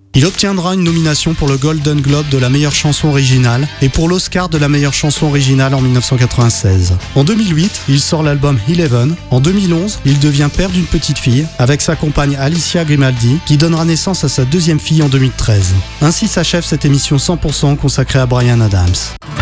Il obtiendra une nomination pour le Golden Globe de la meilleure chanson originale et pour l'Oscar de la meilleure chanson originale en 1996. En 2008, il sort l'album Eleven. En 2011, il devient père d'une petite fille avec sa compagne Alicia Grimaldi qui donnera naissance à sa deuxième fille en 2013. Ainsi s'achève cette émission 100% consacrée à Bryan Adams.